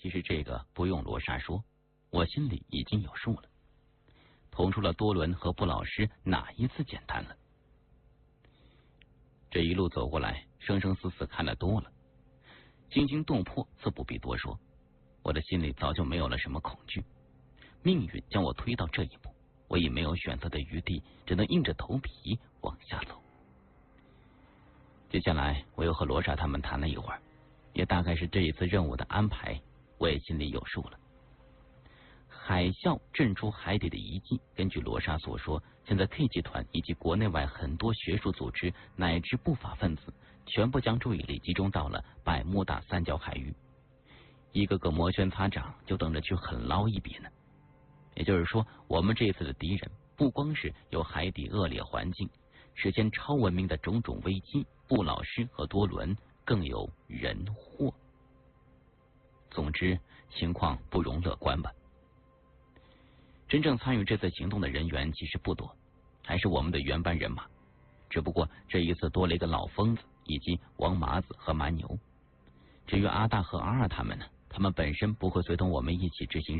其实这个不用罗莎说，我心里已经有数了。捅出了多伦和布老师哪一次简单了？这一路走过来，生生死死看得多了，惊心动魄自不必多说。我的心里早就没有了什么恐惧。命运将我推到这一步，我已没有选择的余地，只能硬着头皮往下走。接下来我又和罗莎他们谈了一会儿，也大概是这一次任务的安排，我也心里有数了。海啸震出海底的遗迹，根据罗莎所说，现在 K 集团以及国内外很多学术组织乃至不法分子全部将注意力集中到了百慕大三角海域，一个个摩拳擦掌，就等着去狠捞一笔呢。也就是说，我们这次的敌人不光是有海底恶劣环境，实现超文明的种种危机，布老师和多伦更有人祸。总之，情况不容乐观吧。真正参与这次行动的人员其实不多，还是我们的原班人马，只不过这一次多了一个老疯子以及王麻子和蛮牛。至于阿大和阿二他们呢，他们本身不会随同我们一起执行